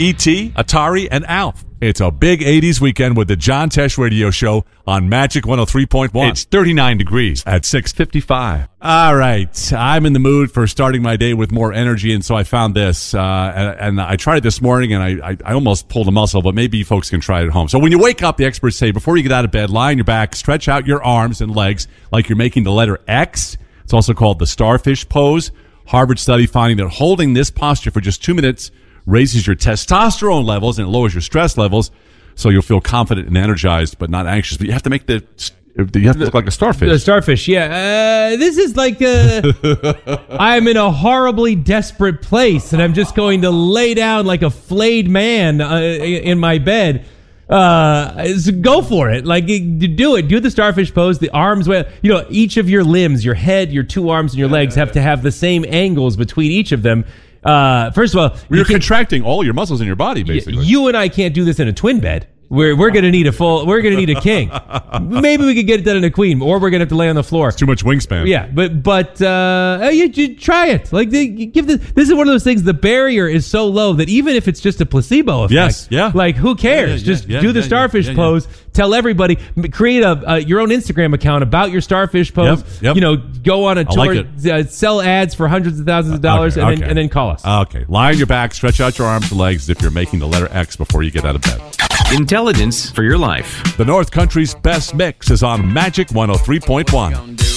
E.T., Atari, and Alf. It's a big 80s weekend with the John Tesh Radio Show on Magic 103.1. It's 39 degrees at 6:55. All right. I'm in the mood for starting my day with more energy, and so I found this. And I tried it this morning, and I almost pulled a muscle, but maybe you folks can try it at home. So when you wake up, the experts say, before you get out of bed, lie on your back, stretch out your arms and legs like you're making the letter X. It's also called the starfish pose. Harvard study finding that holding this posture for just 2 minutes raises your testosterone levels and it lowers your stress levels, so you'll feel confident and energized, but not anxious. But you have to make you have to look like a starfish. The starfish, yeah. This is like I'm in a horribly desperate place, and I'm just going to lay down like a flayed man in my bed. So go for it. Like, do it. Do the starfish pose. The arms, each of your limbs, your head, your two arms, and your legs have to have the same angles between each of them. First of all, you're contracting all your muscles in your body, basically. You and I can't do this in a twin bed. We're going to need we're going to need a king. Maybe we could get it done in a queen, or we're going to have to lay on the floor. It's too much wingspan. Yeah, but you try it. Like, this is one of those things. The barrier is so low that even if it's just a placebo effect, yes, yeah. Like, who cares? Just do the starfish pose. Tell everybody. Create your own Instagram account about your starfish pose. Yep. Go on a tour, sell ads for hundreds of thousands of dollars, and then call us. Okay, lie on your back, stretch out your arms and legs as if you're making the letter X before you get out of bed. Intelligence for your life. The North Country's best mix is on Magic 103.1.